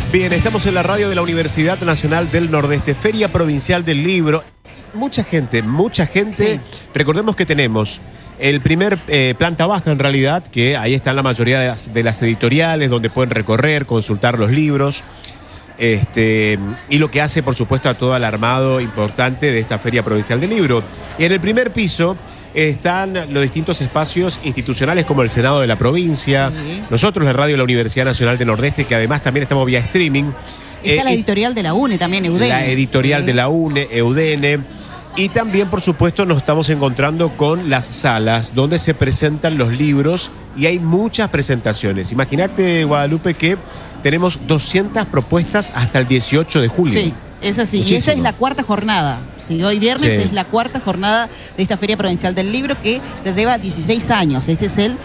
Bien, estamos en la radio de la Universidad Nacional del Nordeste, Feria Provincial del Libro. Mucha gente. Sí. Recordemos que tenemos el primer planta baja, en realidad, que ahí están la mayoría de las editoriales, donde pueden recorrer, consultar los libros. Y lo que hace, por supuesto, a todo el armado importante de esta Feria Provincial del Libro. Y en el primer piso están los distintos espacios institucionales como el Senado de la provincia, sí. Nosotros, la radio de la Universidad Nacional del Nordeste, que además también estamos vía streaming. Está la editorial de la UNE también, Eudene. La editorial de la UNE, Eudene. Y también, por supuesto, nos estamos encontrando con las salas donde se presentan los libros y hay muchas presentaciones. Imagínate, Guadalupe, que tenemos 200 propuestas hasta el 18 de julio. Sí. Es así, muchísimo. Y esta es la cuarta jornada. Sí, hoy viernes es la cuarta jornada de esta Feria Provincial del Libro, que ya lleva 16 años. Este es el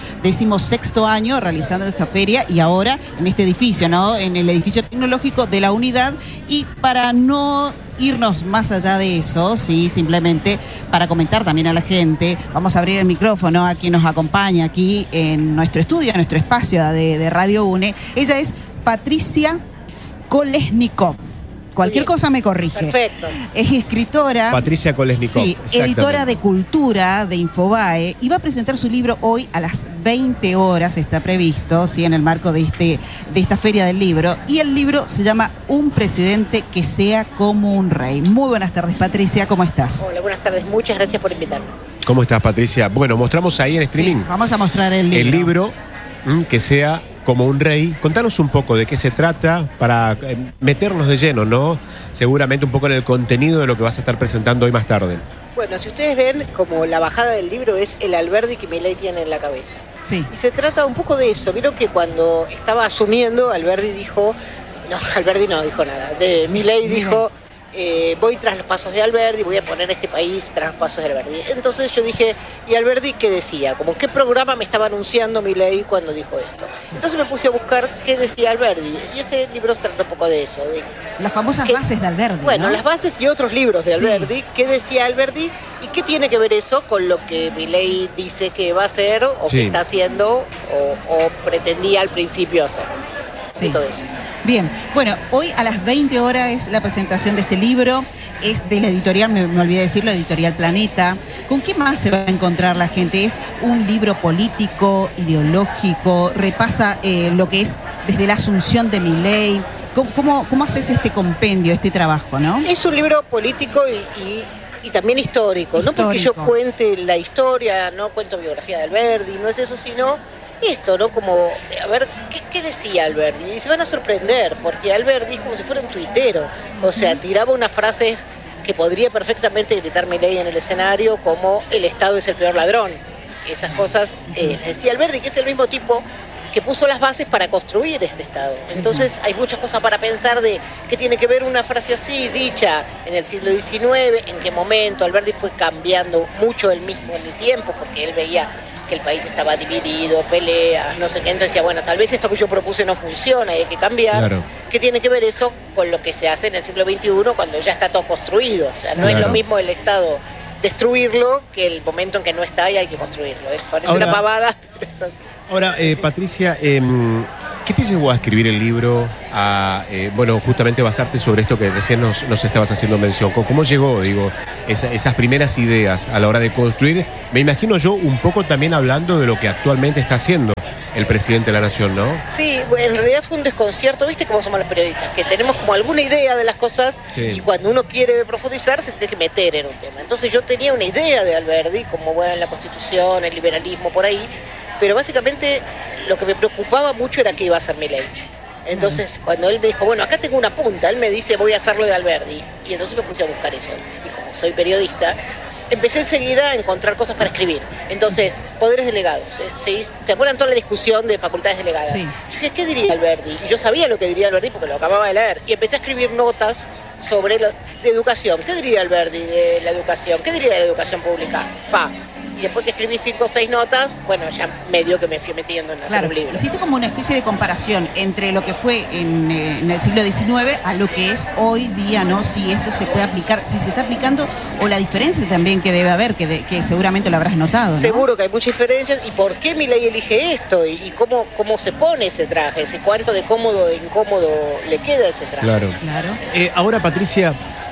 16º año realizando esta feria y ahora en este edificio, ¿no? En el edificio tecnológico de la unidad. Y para no irnos más allá de eso, sí, simplemente para comentar también a la gente, vamos a abrir el micrófono a quien nos acompaña aquí en nuestro estudio, en nuestro espacio de Radio UNE. Ella es Patricia Kolesnikov. Cualquier cosa me corrige. Perfecto. Es escritora. Patricia Kolesnikov. Sí, editora de Cultura de Infobae. Y va a presentar su libro hoy a las 20 horas, está previsto, sí, en el marco de esta Feria del Libro. Y el libro se llama Un presidente que sea como un rey. Muy buenas tardes, Patricia, ¿cómo estás? Hola, buenas tardes. Muchas gracias por invitarme. ¿Cómo estás, Patricia? Bueno, mostramos ahí en streaming. Sí, vamos a mostrar el libro. El libro que sea como un rey. Contanos un poco de qué se trata para meternos de lleno, ¿no? Seguramente un poco en el contenido de lo que vas a estar presentando hoy más tarde. Bueno, si ustedes ven, como la bajada del libro es el Alberdi que Milei tiene en la cabeza. Sí. Y se trata un poco de eso. Vieron que cuando estaba asumiendo, Alberdi dijo... No, Alberdi no dijo nada. Milei dijo... voy tras los pasos de Alberdi, voy a poner este país tras los pasos de Alberdi. Entonces yo dije, ¿y Alberdi qué decía? Como qué programa me estaba anunciando Milei cuando dijo esto. Entonces me puse a buscar qué decía Alberdi. Y ese libro trata un poco de eso. Las famosas bases de Alberdi, bueno, ¿no? Las bases y otros libros de Alberdi. Sí. ¿Qué decía Alberdi? ¿Y qué tiene que ver eso con lo que Milei dice que va a hacer o que está haciendo o pretendía al principio hacer? Sí. Todo eso. Bien, bueno, hoy a las 20 horas es la presentación de este libro, es de la editorial, me olvidé decirlo, editorial Planeta. ¿Con qué más se va a encontrar la gente? Es un libro político, ideológico, repasa lo que es desde la asunción de Milei. ¿Cómo haces este compendio, este trabajo, no? Es un libro político y también histórico, no porque yo cuente la historia, no cuento biografía de Alberdi, no es eso, sino... esto, ¿no? Como, a ver, ¿qué decía Alberdi? Y se van a sorprender, porque Alberdi es como si fuera un tuitero. O sea, tiraba unas frases que podría perfectamente gritar Milei en el escenario, como el Estado es el peor ladrón. Esas cosas decía Alberdi, que es el mismo tipo que puso las bases para construir este Estado. Entonces hay muchas cosas para pensar de qué tiene que ver una frase así, dicha en el siglo XIX, en qué momento. Alberdi fue cambiando mucho él mismo en el tiempo, porque él veía que el país estaba dividido, peleas, no sé qué, entonces decía, bueno, tal vez esto que yo propuse no funciona y hay que cambiar. Claro. ¿Qué tiene que ver eso con lo que se hace en el siglo XXI cuando ya está todo construido? O sea, no es lo mismo el Estado destruirlo que el momento en que no está y hay que construirlo. Parece una pavada, pero es así. Ahora, Patricia, ¿qué te llevó a escribir el libro? Bueno, justamente basarte sobre esto que recién nos estabas haciendo mención. ¿Cómo llegó, digo, esas primeras ideas a la hora de construir? Me imagino yo un poco también hablando de lo que actualmente está haciendo el presidente de la Nación, ¿no? Sí, en realidad fue un desconcierto, ¿viste cómo somos los periodistas? Que tenemos como alguna idea de las cosas y cuando uno quiere profundizar se tiene que meter en un tema. Entonces yo tenía una idea de Alberdi, como bueno, la Constitución, el liberalismo, por ahí, pero básicamente lo que me preocupaba mucho era qué iba a hacer Milei. Entonces, cuando él me dijo, bueno, acá tengo una punta, él me dice, voy a hacerlo de Alberdi. Y entonces me puse a buscar eso. Y como soy periodista, empecé enseguida a encontrar cosas para escribir. Entonces, poderes delegados. ¿Se acuerdan toda la discusión de facultades delegadas? Sí. Yo dije, ¿qué diría Alberdi? Y yo sabía lo que diría Alberdi porque lo acababa de leer. Y empecé a escribir notas sobre de educación. ¿Qué diría Alberdi de la educación? ¿Qué diría de la educación pública? Y después que escribí 5 o 6 notas, bueno, ya medio que me fui metiendo en hacer un libro. Hiciste como una especie de comparación entre lo que fue en el siglo XIX a lo que es hoy día, ¿no? Si eso se puede aplicar, si se está aplicando, o la diferencia también que debe haber, que seguramente lo habrás notado, ¿no? Seguro que hay muchas diferencias. ¿Y por qué Milei elige esto? ¿Y cómo se pone ese traje? ¿Cuánto de cómodo e incómodo le queda ese traje? Claro. Ahora, Patricia,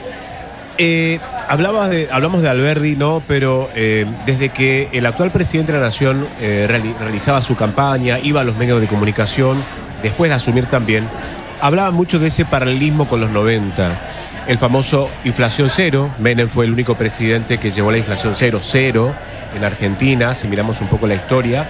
hablamos de Alberdi, ¿no? Pero desde que el actual presidente de la Nación realizaba su campaña, iba a los medios de comunicación, después de asumir también, hablaba mucho de ese paralelismo con los 90. El famoso inflación cero. Menem fue el único presidente que llevó la inflación cero en Argentina, si miramos un poco la historia.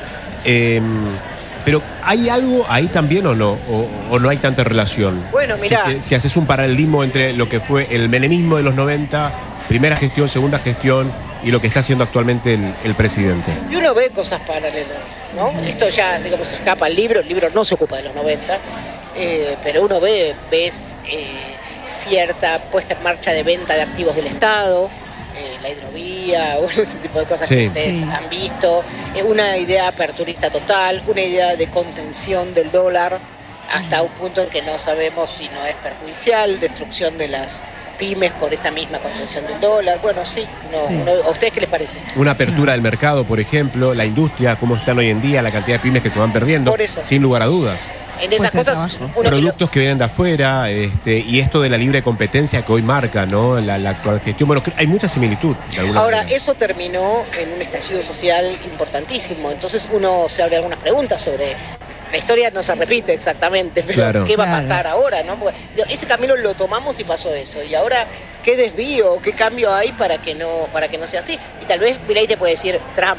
Pero ¿hay algo ahí también o no? ¿O no hay tanta relación? Bueno, mirá. Si haces un paralelismo entre lo que fue el menemismo de los 90, primera gestión, segunda gestión, y lo que está haciendo actualmente el presidente. Y uno ve cosas paralelas, ¿no? Esto ya, digamos, se escapa al libro. El libro no se ocupa de los 90, pero uno ves cierta puesta en marcha de venta de activos del Estado, la hidrovía, bueno, ese tipo de cosas que ustedes han visto, una idea aperturista total, una idea de contención del dólar hasta un punto en que no sabemos si no es perjudicial, destrucción de las pymes por esa misma contención del dólar. Bueno, ¿a ustedes qué les parece? Una apertura del mercado, por ejemplo, la industria, cómo están hoy en día, la cantidad de pymes que se van perdiendo, por eso, sin lugar a dudas. En esas cosas, productos que vienen de afuera, y esto de la libre competencia que hoy marca, ¿no? la actual gestión. Bueno, hay mucha similitud. Ahora, eso terminó en un estallido social importantísimo. Entonces uno se abre algunas preguntas sobre... La historia no se repite exactamente, pero ¿qué va a pasar ahora, no? Porque ese camino lo tomamos y pasó eso. Y ahora, ¿qué desvío, qué cambio hay para que no sea así? Y tal vez Milei te puede decir Trump.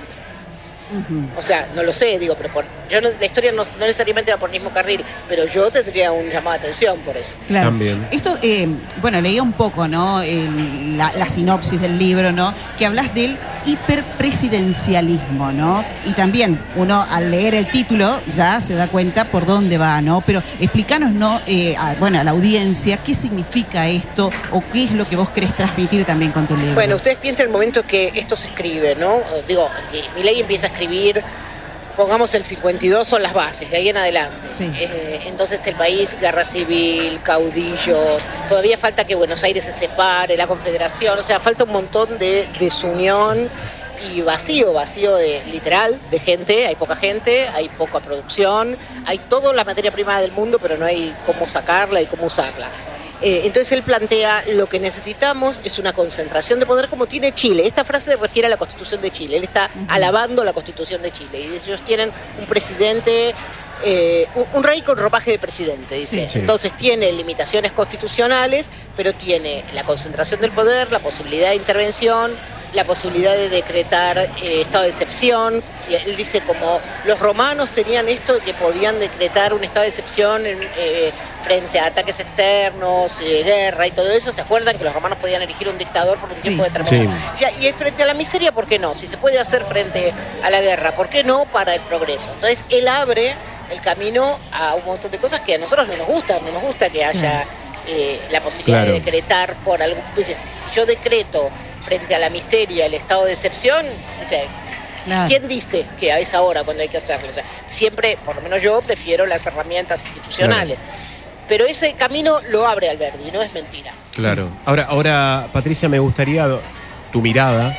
O sea, no lo sé, digo, pero la historia no necesariamente va por el mismo carril, pero yo tendría un llamado de atención por eso. Claro. También. Esto, leía un poco, ¿no? La sinopsis del libro, ¿no? Que hablas del hiperpresidencialismo, ¿no? Y también uno al leer el título ya se da cuenta por dónde va, ¿no? Pero explícanos, ¿no? A la audiencia, ¿qué significa esto o qué es lo que vos querés transmitir también con tu libro? Bueno, ustedes piensan en el momento que esto se escribe, ¿no? Digo, Milei empieza a escribir, pongamos el 52 son las bases, de ahí en adelante. Sí. Entonces el país, guerra civil, caudillos, todavía falta que Buenos Aires se separe, la Confederación, o sea, falta un montón de desunión y vacío literal de gente, hay poca gente, hay poca producción, hay toda la materia prima del mundo, pero no hay cómo sacarla y cómo usarla. Entonces él plantea, lo que necesitamos es una concentración de poder como tiene Chile. Esta frase se refiere a la Constitución de Chile. Él está alabando la Constitución de Chile. Y ellos tienen un presidente, un rey con ropaje de presidente, dice. Sí. Entonces tiene limitaciones constitucionales, pero tiene la concentración del poder, la posibilidad de intervención, la posibilidad de decretar estado de excepción. Y él dice como los romanos tenían esto de que podían decretar un estado de excepción frente a ataques externos, guerra y todo eso. ¿Se acuerdan que los romanos podían elegir un dictador por un tiempo determinado? Sí. Y frente a la miseria, ¿por qué no? Si se puede hacer frente a la guerra, ¿por qué no para el progreso? Entonces él abre el camino a un montón de cosas que a nosotros no nos gusta que haya la posibilidad de decretar por algún... Pues, si yo decreto frente a la miseria el estado de excepción, dice, ¿quién dice que a esa hora cuando hay que hacerlo? O sea, siempre, por lo menos yo, prefiero las herramientas institucionales. Pero ese camino lo abre Alberdi, no es mentira. Claro. Sí. Ahora, Patricia, me gustaría tu mirada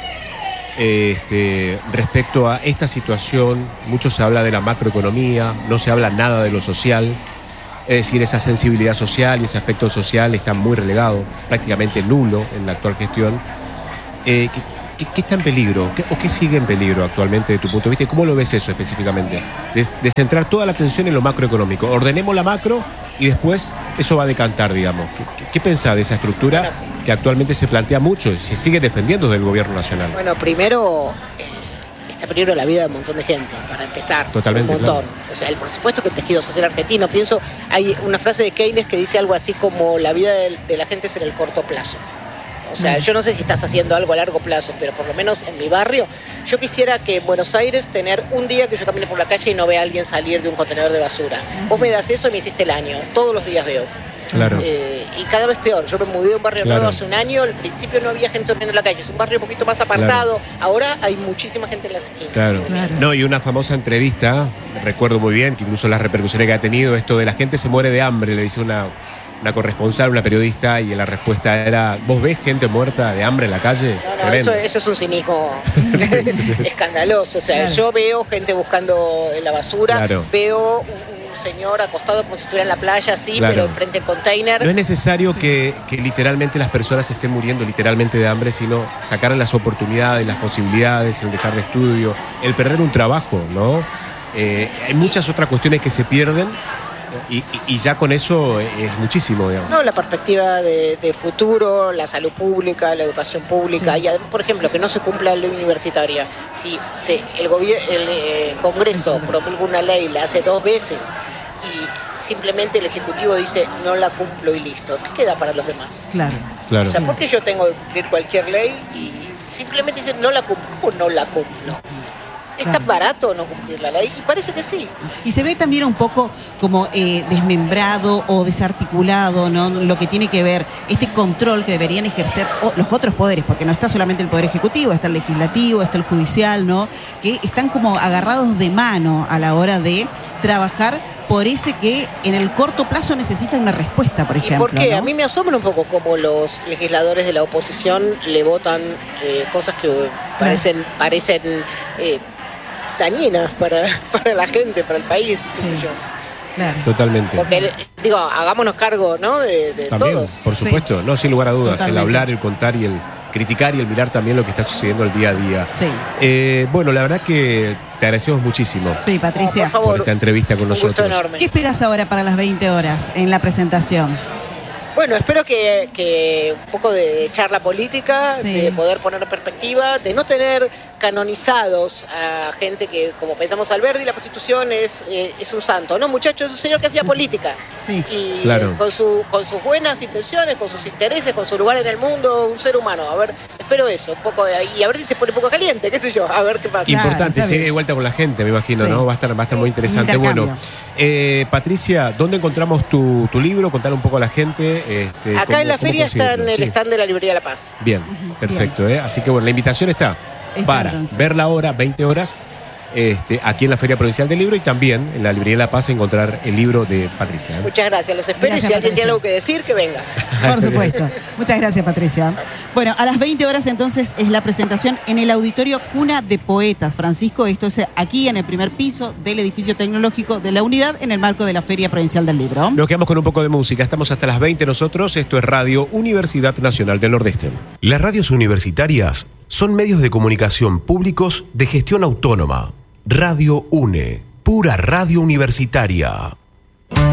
respecto a esta situación. Mucho se habla de la macroeconomía, no se habla nada de lo social. Es decir, esa sensibilidad social y ese aspecto social está muy relegado, prácticamente nulo en la actual gestión. ¿Qué está en peligro? ¿O qué sigue en peligro actualmente de tu punto de vista? ¿Y cómo lo ves eso específicamente? De centrar toda la atención en lo macroeconómico. Ordenemos la macro y después eso va a decantar, digamos. ¿Qué pensás de esa estructura que actualmente se plantea mucho y se sigue defendiendo del gobierno nacional? Bueno, primero está en peligro la vida de un montón de gente, para empezar. Totalmente. Un montón. Claro. O sea, por supuesto que el tejido social argentino, pienso, hay una frase de Keynes que dice algo así como la vida de la gente es en el corto plazo. O sea, yo no sé si estás haciendo algo a largo plazo, pero por lo menos en mi barrio, yo quisiera que en Buenos Aires tener un día que yo camine por la calle y no vea a alguien salir de un contenedor de basura. Vos me das eso y me hiciste el año. Todos los días veo. Claro. Y cada vez peor. Yo me mudé a un barrio nuevo hace un año, al principio no había gente durmiendo en la calle, es un barrio un poquito más apartado, ahora hay muchísima gente en las esquinas. Claro. No, y una famosa entrevista, recuerdo muy bien, que incluso las repercusiones que ha tenido, esto de la gente se muere de hambre, le dice una corresponsal, una periodista, y la respuesta era: ¿vos ves gente muerta de hambre en la calle? No, eso es un cinismo escandaloso. O sea, yo veo gente buscando en la basura, veo un señor acostado como si estuviera en la playa, así, pero enfrente del container. No es necesario que literalmente las personas estén muriendo literalmente de hambre, sino sacar las oportunidades, las posibilidades, el dejar de estudio, el perder un trabajo, ¿no? Hay muchas otras cuestiones que se pierden. Y ya con eso es muchísimo, digamos. No, la perspectiva de futuro, la salud pública, la educación pública, y además, por ejemplo, que no se cumpla la ley universitaria. Si el Congreso promulga una ley, la hace 2 veces y simplemente el Ejecutivo dice no la cumplo y listo, ¿qué queda para los demás? Claro. O sea, ¿por qué yo tengo que cumplir cualquier ley y simplemente dicen no la cumplo o no la cumplo? ¿Es tan barato no cumplir la ley? Y parece que sí. Y se ve también un poco como desmembrado o desarticulado, ¿no? Lo que tiene que ver este control que deberían ejercer los otros poderes, porque no está solamente el Poder Ejecutivo, está el Legislativo, está el Judicial, ¿no? Que están como agarrados de mano a la hora de trabajar por ese que en el corto plazo necesita una respuesta, por ejemplo. ¿Y por qué? ¿no? A mí me asombra un poco cómo los legisladores de la oposición le votan cosas que parecen dañinas para la gente, para el país, qué sé yo. Claro. Totalmente. Porque, digo, hagámonos cargo, ¿no? De también, todos. por supuesto, no, sin lugar a dudas. Totalmente. El hablar, el contar y el criticar y el mirar también lo que está sucediendo el día a día. Sí. Bueno, la verdad que te agradecemos muchísimo. Sí, Patricia. Por favor, por esta entrevista con nosotros. Un gusto enorme. ¿Qué esperas ahora para las 20 horas en la presentación? Bueno, espero que un poco de charla política, de poder poner en perspectiva, de no tener canonizados a gente que, como pensamos Alberdi, la Constitución es un santo. No, muchachos, es un señor que hacía política. Sí. Y con sus buenas intenciones, con sus intereses, con su lugar en el mundo, un ser humano. A ver, espero eso, un poco de ahí. Y a ver si se pone un poco caliente, qué sé yo, a ver qué pasa. Importante, sigue de vuelta con la gente, me imagino, ¿no? Va a estar muy interesante. Bueno, Patricia, ¿dónde encontramos tu libro? Contale un poco a la gente. Acá en la feria está en el stand de la Librería La Paz. Bien, perfecto. Así que bueno, la invitación está para ver la hora, 20 horas, aquí en la Feria Provincial del Libro, y también en la Librería La Paz encontrar el libro de Patricia. Muchas gracias, los espero. Gracias, y si alguien Patricia. tiene algo que decir, que venga. Por supuesto. Muchas gracias, Patricia. Bueno, a las 20 horas entonces es la presentación en el Auditorio Cuna de Poetas. Francisco, esto es aquí en el primer piso del edificio tecnológico de la unidad, en el marco de la Feria Provincial del Libro. Nos quedamos con un poco de música. Estamos hasta las 20 nosotros. Esto es Radio Universidad Nacional del Nordeste. Las radios universitarias son medios de comunicación públicos de gestión autónoma. Radio UNE, pura radio universitaria.